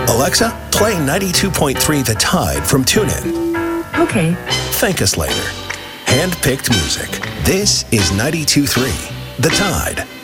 Alexa, play 92.3 The Tide from TuneIn. Okay. Thank us later. Hand-picked music. This is 92.3 The Tide.